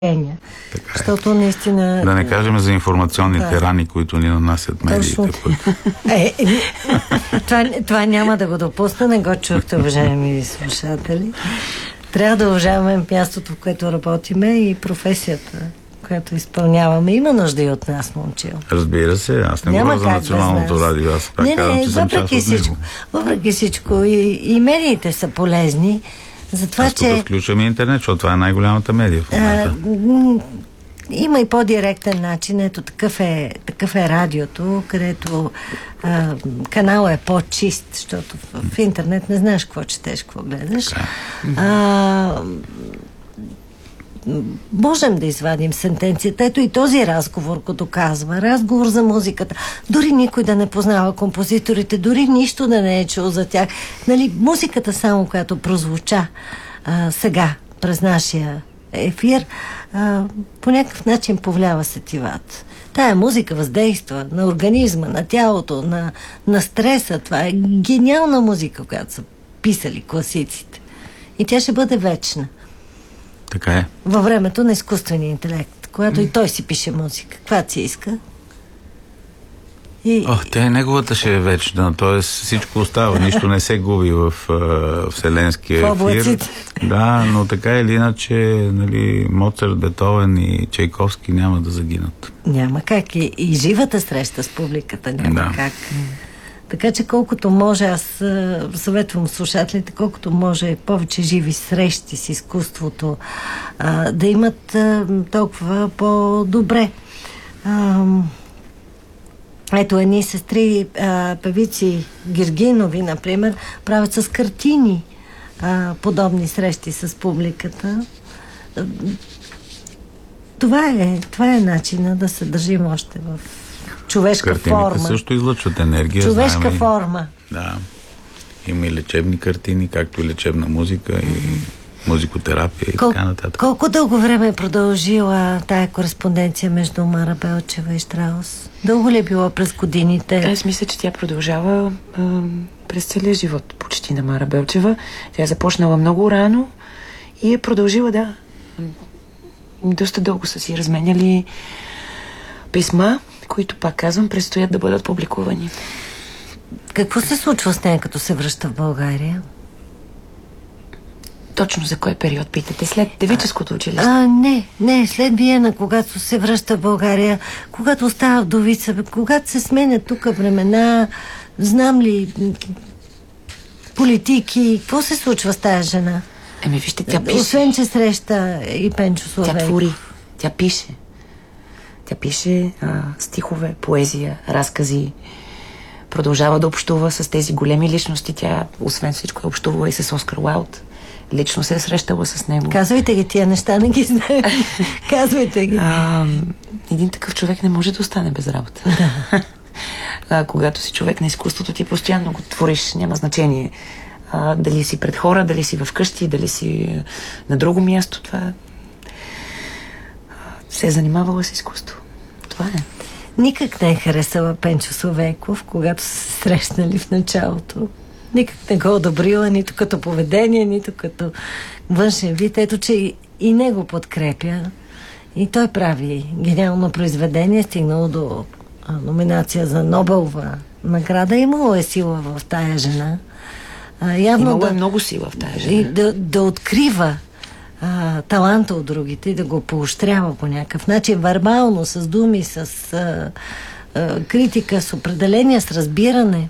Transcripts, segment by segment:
Защото наистина... Да не кажем за информационните рани, които ни нанасят медиите. Това няма да го допусна, не го чухте, уважаеми слушатели. Трябва да уважаваме мястото, в което работиме и професията, която изпълняваме. Има нужда и от нас, момчил. Разбира се, аз не говоря за националното радио. Аз пак казвам, че съм част от него. Въпреки всичко и медиите са полезни. Затова, аз тук включвам интернет, защото това е най-голямата медия в момента. Има и по-директен начин. Ето такъв е радиото, където каналът е по-чист, защото в интернет не знаеш какво четеш, какво гледаш. Можем да извадим сентенцията. Ето и този разговор го доказва. Разговор за музиката. Дори никой да не познава композиторите, дори нищо да не е чул за тях. Нали, музиката само, която прозвуча сега през нашия ефир, по някакъв начин повлява сетивата. Тая музика въздейства на организма, на тялото, на стреса. Това е гениална музика, която са писали класиците. И тя ще бъде вечна. Така е. Във времето на изкуствения интелект, когато и той си пише музика. Каквато си иска. Тя е неговата ще е вечна, т.е. всичко остава, нищо не се губи в вселенския ефир. Да, но така или иначе, нали, Моцарт, Бетовен и Чайковски няма да загинат. Няма как. И живата среща с публиката няма как. Така че колкото може, аз съветвам слушателите, колкото може повече живи срещи с изкуството, да имат толкова по-добре. Ето, едни сестри, певици Гергинови, например, правят с картини подобни срещи с публиката. Това е начина да се държим още в човешка форма. Картините също излъчват енергия. Човешка форма. Да. Има и лечебни картини, както и лечебна музика и музикотерапия и така нататък. Колко дълго време е продължила тая кореспонденция между Мара Белчева и Щраус? Дълго ли е било през годините? Аз мисля, че тя продължава през целия живот почти на Мара Белчева. Тя е започнала много рано и е продължила, доста дълго са си разменяли писма, които, пак казвам, предстоят да бъдат публикувани. Какво се случва с нея, като се връща в България? Точно за кой период питате? След девическото училище? Не, след Виена, когато се връща в България, когато остава вдовица, когато се сменят тук времена, знам ли, политики, какво се случва с тая жена? Вижте, тя пише. Освен, че среща и Пенчо Славейков. Тя твори, тя пише. Тя пише стихове, поезия, разкази. Продължава да общува с тези големи личности. Тя, освен всичко, е общувала и с Оскар Уайлд. Лично се е срещала с него. Казвайте ги, тия неща не ги знаем. Казвайте ги. Един такъв човек не може да остане без работа. Когато си човек на изкуството, ти постоянно го твориш. Няма значение. Дали си пред хора, дали си вкъщи, дали си на друго място. Това се е занимавала с изкуство. Това е. Никак не е харесала Пенчо Славейков, когато са се срещнали в началото. Никак не го одобрила, нито като поведение, нито като външен вид. Ето, че и него подкрепя. И той прави гениално произведение, стигнало до номинация за Нобелова награда. Имало е сила в тая жена. Имало е много сила в тая жена. И да открива таланта от другите и да го поощрява по някакъв начин, вербално, с думи, с критика, с определения, с разбиране.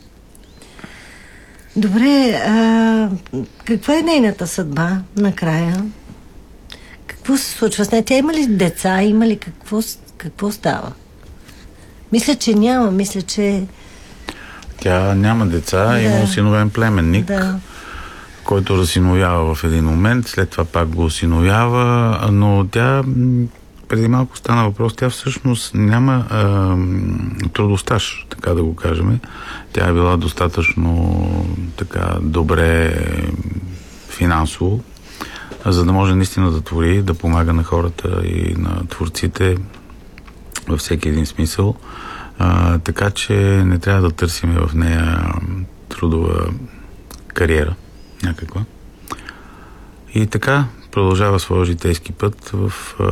Добре, каква е нейната съдба накрая? Какво се случва с нея? Тя има ли деца? Има ли какво става? Мисля, че няма. Мисля, че... Тя няма деца, има осиновен племенник, който разсиновява в един момент, след това пак го осиновява, но тя, преди малко стана въпрос, тя всъщност няма трудостаж, така да го кажем. Тя е била достатъчно така добре финансово, за да може наистина да твори, да помага на хората и на творците във всеки един смисъл. Така че не трябва да търсим в нея трудова кариера някаква. И така продължава своя житейски път в